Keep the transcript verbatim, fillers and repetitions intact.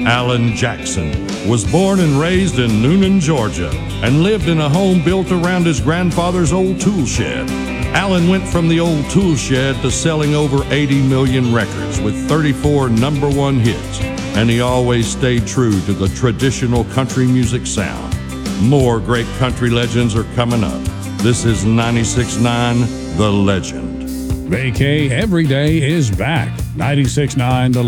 Alan Jackson was born and raised in Noonan, Georgia, and lived in a home built around his grandfather's old tool shed. Alan went from the old tool shed to selling over eighty million records with thirty-four number one hits, and he always stayed true to the traditional country music sound. More great country legends are coming up. This is ninety-six point nine The Legend. Vacay Every Day is back. ninety-six point nine The